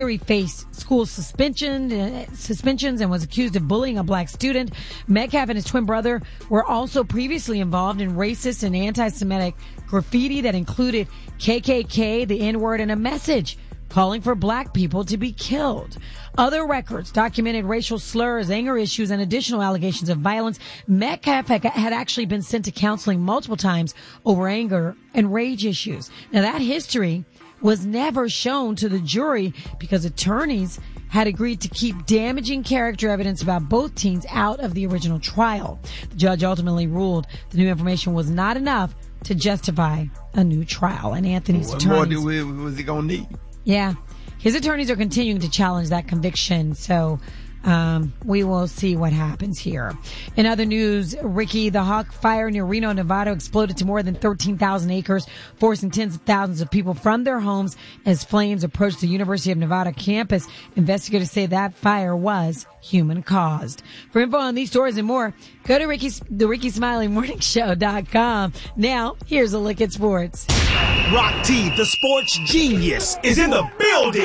he faced school suspensions and was accused of bullying a black student. Metcalf and his twin brother were also previously involved in racist and anti-Semitic graffiti that included KKK, the N-word, and a message calling for black people to be killed. Other records documented racial slurs, anger issues, and additional allegations of violence. Metcalf had actually been sent to counseling multiple times over anger and rage issues. Now, that history was never shown to the jury because attorneys had agreed to keep damaging character evidence about both teens out of the original trial. The judge ultimately ruled the new information was not enough to justify a new trial. And Anthony's attorneys... What more was he going to need? Yeah. His attorneys are continuing to challenge that conviction, so we will see what happens here. In other news, Ricky, the Hawk fire near Reno, Nevada exploded to more than 13,000 acres, forcing tens of thousands of people from their homes as flames approached the University of Nevada campus. Investigators say that fire was human-caused. For info on these stories and more, go to the Ricky Smiley Morning Show.com. Now, here's a look at sports. Rock T, the sports genius, is in the building.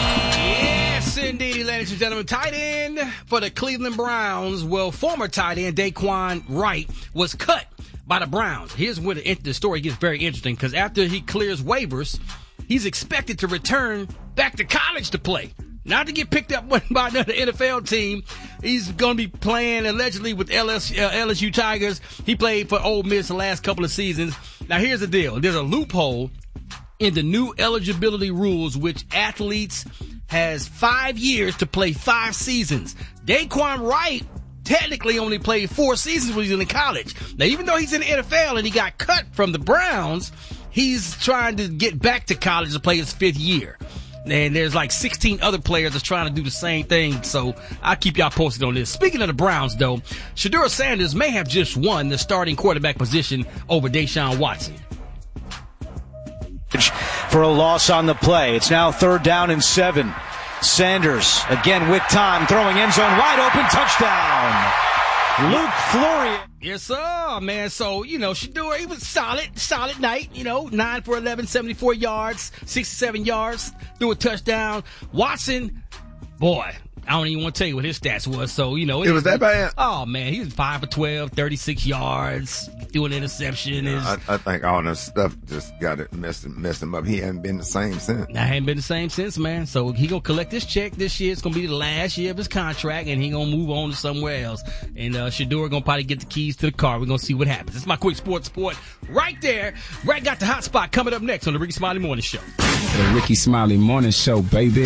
Yes, indeed, ladies and gentlemen. Tight end for the Cleveland Browns. Well, former tight end Daquan Wright was cut by the Browns. Here's where the story gets very interesting, because after he clears waivers, he's expected to return back to college to play. Not to get picked up by another NFL team. He's going to be playing allegedly with LSU Tigers. He played for Ole Miss the last couple of seasons. Now, here's the deal. There's a loophole in the new eligibility rules, which athletes has 5 years to play 5 seasons. Daquan Wright technically only played 4 seasons when he was in college. Now, even though he's in the NFL and he got cut from the Browns, he's trying to get back to college to play his 5th year. And there's like 16 other players that's trying to do the same thing, so I'll keep y'all posted on this. Speaking of the Browns, though, Shedeur Sanders may have just won the starting quarterback position over Deshaun Watson. For a loss on the play. It's now 3rd down and 7. Sanders, again with time, throwing end zone wide open, touchdown. Luke Florian. Yes, sir, man. So, Shedeur, he was solid night, 9 for 11, 74 yards, 67 yards, threw a touchdown. Watson, boy, I don't even want to tell you what his stats was. So, it was that bad? Oh, man, he was 5 for 12, 36 yards, threw an interception. I think all that stuff just got it messed him up. He hasn't been the same since. I haven't been the same since, man. So he going to collect his check this year. It's going to be the last year of his contract, and he going to move on to somewhere else. And Shedeur going to probably get the keys to the car. We're going to see what happens. It's my quick sports report right there. Brad got the hot spot coming up next on the Ricky Smiley Morning Show. The Ricky Smiley Morning Show, baby.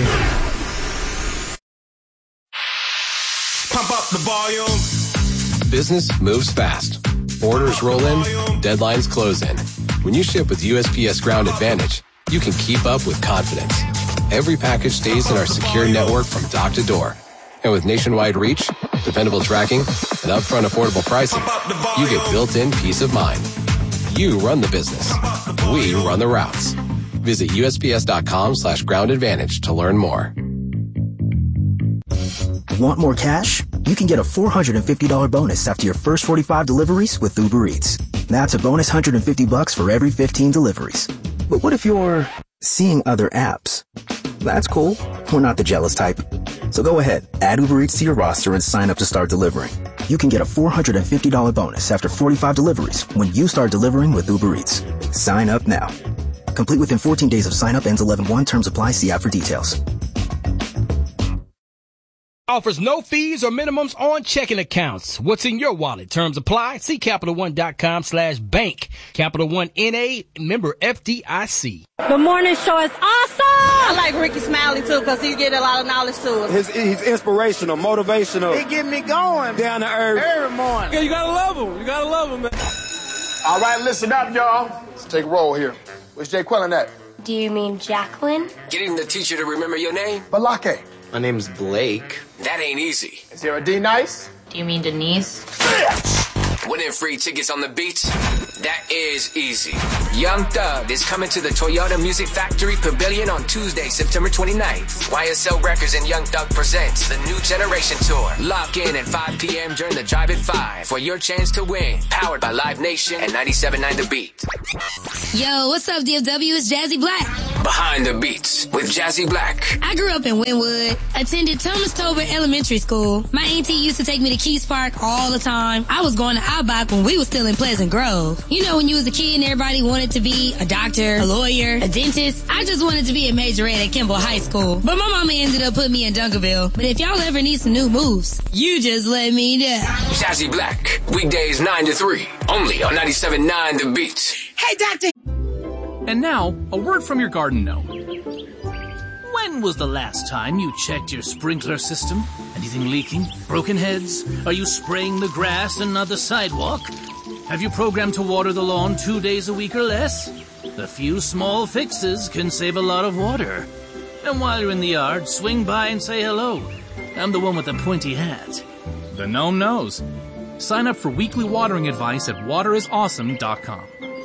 Pump up the volume. Business moves fast. Orders roll in, deadlines close in. When you ship with USPS Ground Advantage, you can keep up with confidence. Every package stays in our secure network from dock to door. And with nationwide reach, dependable tracking, and upfront affordable pricing, you get built-in peace of mind. You run the business. We run the routes. Visit USPS.com/Ground Advantage to learn more. Want more cash? You can get a $450 bonus after your first 45 deliveries with Uber Eats. That's a bonus $150 for every 15 deliveries. But what if you're seeing other apps? That's cool. We're not the jealous type. So go ahead, add Uber Eats to your roster and sign up to start delivering. You can get a $450 bonus after 45 deliveries when you start delivering with Uber Eats. Sign up now. Complete within 14 days of sign up, ends 11/1. Terms apply. See app for details. Offers no fees or minimums on checking accounts. What's in your wallet? Terms apply. See CapitalOne.com/bank. Capital One N.A. member FDIC. The morning show is awesome. I like Ricky Smiley too because he get a lot of knowledge to us. He's inspirational, motivational. He get me going. Down to earth. Every morning. Yeah, you gotta love him. You gotta love him, man. All right, listen up, y'all. Let's take a roll here. Where's Jay Quillen at? Do you mean Jacqueline? Getting the teacher to remember your name? Balake. My name's Blake. That ain't easy. Is there a D nice? Do you mean Denise? Winning free tickets on the beach? That is easy. Young Thug is coming to the Toyota Music Factory Pavilion on Tuesday, September 29th. YSL Records and Young Thug presents the New Generation Tour. Lock in at 5 p.m. during the Drive at 5 for your chance to win. Powered by Live Nation and 97.9 The Beat. Yo, what's up, DFW? It's Jazzy Black. Behind the Beats with Jazzy Black. I grew up in Wynwood, attended Thomas Tolbert Elementary School. My auntie used to take me to Keys Park all the time. I was going to Outback when we were still in Pleasant Grove. You know, when you was a kid and everybody wanted to be a doctor, a lawyer, a dentist. I just wanted to be a majorette at Kimball High School. But my mama ended up putting me in Dunkerville. But if y'all ever need some new moves, you just let me know. Jazzy Black, weekdays 9 to 3, only on 97.9 The Beat. Hey, doctor. And now, a word from your garden gnome. When was the last time you checked your sprinkler system? Anything leaking? Broken heads? Are you spraying the grass and not the sidewalk? Have you programmed to water the lawn 2 days a week or less? A few small fixes can save a lot of water. And while you're in the yard, swing by and say hello. I'm the one with the pointy hat. The gnome knows. Sign up for weekly watering advice at waterisawesome.com.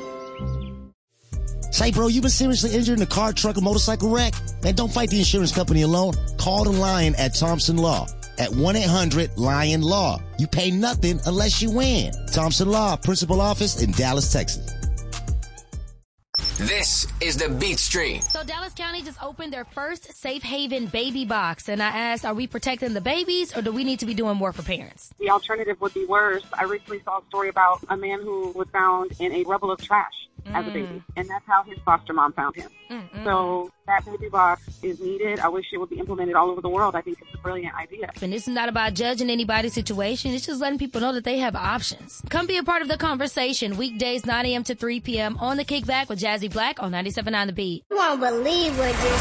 Say, bro, you been seriously injured in a car, truck, or motorcycle wreck? Man, don't fight the insurance company alone. Call the Lion at Thompson Law at 1-800-LION-LAW. You pay nothing unless you win. Thompson Law, principal office in Dallas, Texas. This is the Beat Stream. So Dallas County just opened their first Safe Haven baby box. And I asked, are we protecting the babies or do we need to be doing more for parents? The alternative would be worse. I recently saw a story about a man who was found in a rubble of trash as a baby. And that's how his foster mom found him. So that baby box is needed. I wish it would be implemented all over the world. I think it's a brilliant idea. And this is not about judging anybody's situation. It's just letting people know that they have options. Come be a part of the conversation. Weekdays, 9 a.m. to 3 p.m. on The Kickback with Jazzy Black on 97.9 The Beat. You won't believe what just